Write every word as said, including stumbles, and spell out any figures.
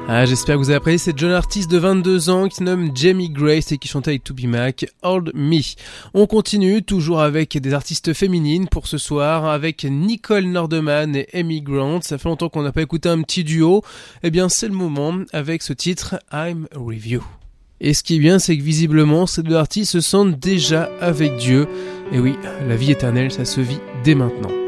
Ah, j'espère que vous avez apprécié cette jeune artiste de vingt-deux ans qui se nomme Jamie Grace et qui chantait avec To Be Mac, Hold Me. On continue toujours avec des artistes féminines pour ce soir avec Nicole Nordeman et Amy Grant. Ça fait longtemps qu'on n'a pas écouté un petit duo. Eh bien, c'est le moment avec ce titre I'm With You. Et ce qui est bien, c'est que visiblement, ces deux artistes se sentent déjà avec Dieu. Et oui, la vie éternelle, ça se vit dès maintenant.